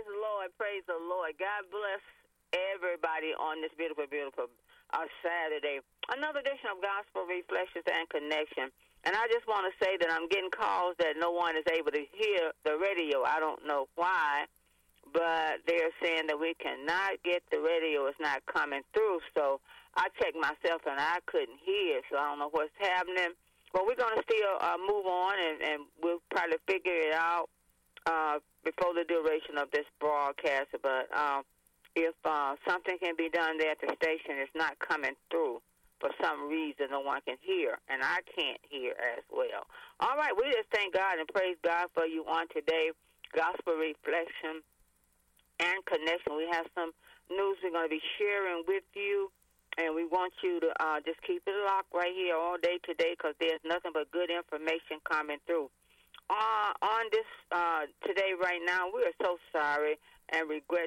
Lord. Praise the Lord. God bless everybody on this beautiful, beautiful Saturday. Another edition of Gospel Reflections and Connection. And I just want to say that I'm getting calls that no one is able to hear the radio. I don't know why, but they're saying that we cannot get the radio. It's not coming through. So I checked myself, and I couldn't hear, so I don't know what's happening. But we're going to still move on, and we'll probably figure it out before the duration of this broadcast. But if something can be done there at the station, it's not coming through. For some reason, no one can hear, and I can't hear as well. All right, we just thank God and praise God for you on today. Gospel Reflection and Connection. We have some news we're going to be sharing with you, and we want you to just keep it locked right here all day today, because there's nothing but good information coming through. On this today right now, we are so sorry and regret